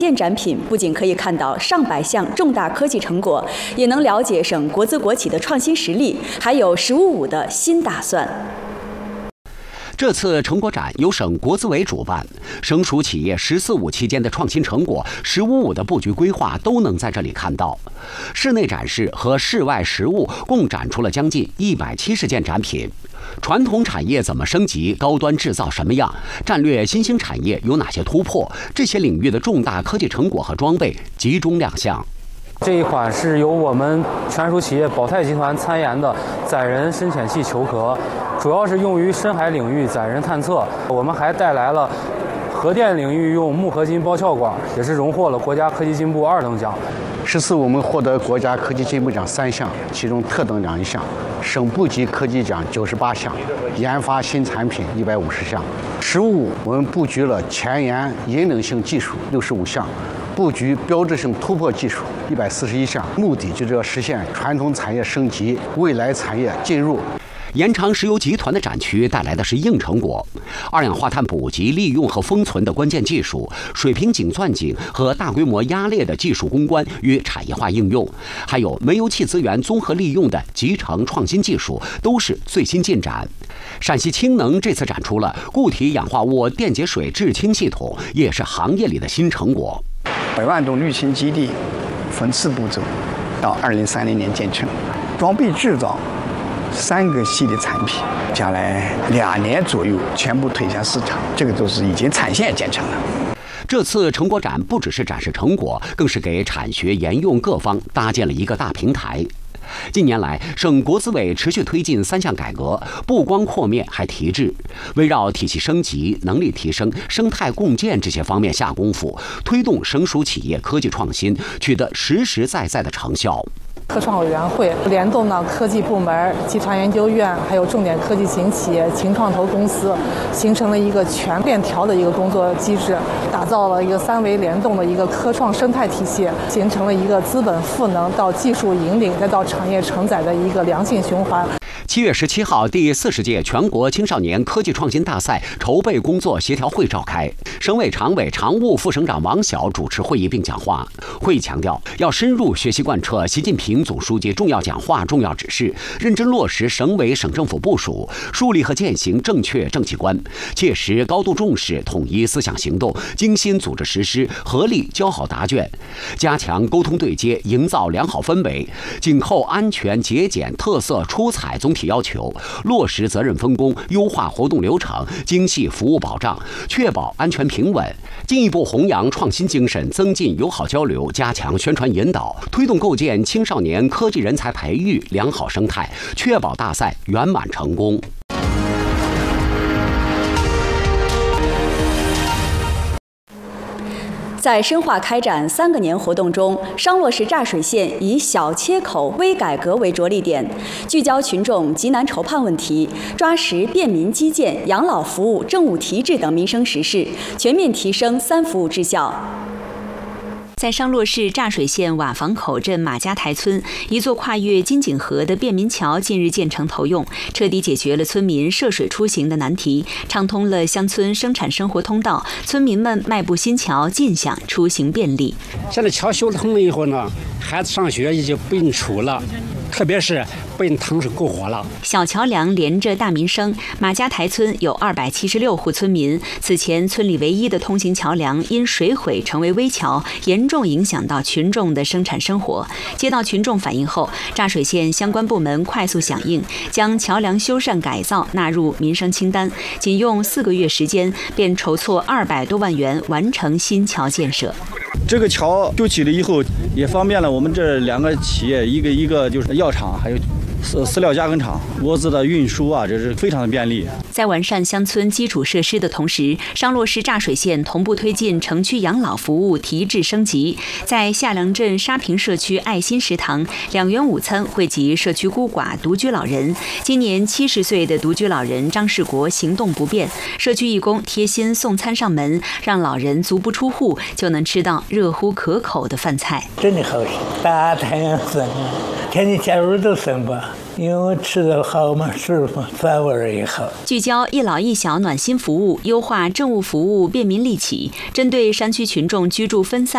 建展品不仅可以看到上百项重大科技成果，也能了解省国资国企的创新实力，还有“15+5”的新打算。 这次成果展由省国资委主办，省属企业“14+5”期间的创新成果、“15+5”的布局规划都能在这里看到。室内展示和室外实物共展出了将近170件展品。传统产业怎么升级？高端制造什么样？战略新兴产业有哪些突破？这些领域的重大科技成果和装备集中亮相。 这一款是由我们全属企业宝泰集团参研的载人深潜器球壳，主要是用于深海领域载人探测。我们还带来了核电领域用钼合金包鞘管，也是荣获了国家科技进步2等奖。 14我们获得国家科技进步奖3项，其中特等奖1项，省部级科技奖98项，研发新产品150项。15我们布局了前沿引领性技术65项，布局标志性突破技术141项，目的就是要实现传统产业升级，未来产业进入。 延长石油集团的展区带来的是硬成果，二氧化碳补给、利用和封存的关键技术，水平井钻井和大规模压裂的技术攻关与产业化应用，还有煤油气资源综合利用的集成创新技术，都是最新进展。陕西氢能这次展出了固体氧化物电解水制氢系统，也是行业里的新成果。 100万吨氯氢基地分4步骤，到2030年建成，装备制造3个系列产品，将来2年左右全部推向市场，这个都是已经产线建成了。 这次成果展不只是展示成果，更是给产学研用各方搭建了一个大平台。近年来，省国资委持续推进3项改革，不光扩面还提质，围绕体系升级、能力提升、生态共建这些方面下功夫，推动省属企业科技创新取得实实在在的成效。 科创委员会联动到科技部门、集团研究院，还有重点科技型企业、轻创投公司，形成了一个全链条的一个工作机制，打造了一个3维联动的一个科创生态体系，形成了一个资本赋能到技术引领再到产业承载的一个良性循环。 7月17号，第40届全国青少年科技创新大赛筹备工作协调会召开，省委常委、常务副省长王晓主持会议并讲话。会议强调，要深入学习贯彻习近平总书记重要讲话、重要指示，认真落实省委省政府部署，树立和践行正确政绩观，切实高度重视统一思想行动，精心组织实施，合力交好答卷，加强沟通对接，营造良好氛围，紧扣安全、节俭、特色、出彩总体要求，落实责任分工，优化活动流程，精细服务保障，确保安全平稳，进一步弘扬创新精神，增进友好交流，加强宣传引导，推动构建青少年科技人才培育良好生态，确保大赛圆满成功。 在深化开展3个年活动中，商洛市柞水县以小切口微改革为着力点，聚焦群众急难愁盼问题，抓实便民基建、养老服务、政务提质等民生实事，全面提升3服务质效。 在商洛市柞水县瓦房口镇马家台村，一座跨越金井河的便民桥近日建成投用，彻底解决了村民涉水出行的难题，畅通了乡村生产生活通道，村民们迈步新桥，尽享出行便利。 现在桥修通了以后呢，孩子上学也就不用愁了，特别是不用趟水过河了。 小桥梁连着大民生，马家台村有276户村民，此前村里唯一的通行桥梁因水毁成为危桥，严重影响到群众的生产生活。接到群众反映后，柞水县相关部门快速响应，将桥梁修缮改造纳入民生清单，仅用4个月时间便筹措200多万元完成新桥建设。 这个桥修起了以后，也方便了我们这2个企业，一个就是药厂，还有饲料加工厂，物资的运输啊，这是非常的便利。 在完善乡村基础设施的同时，商洛市柞水县同步推进城区养老服务提质升级。在下梁镇沙坪社区爱心食堂，2元午餐惠及社区孤寡独居老人。今年70岁的独居老人张世国行动不便，社区义工贴心送餐上门，让老人足不出户就能吃到热乎可口的饭菜。 真的好吃，大太阳生啊，天天假如都生吧。因为我吃的好嘛，水嘛，饭味也好。 聚焦一老一小暖心服务，优化政务服务便民利企，针对山区群众居住分散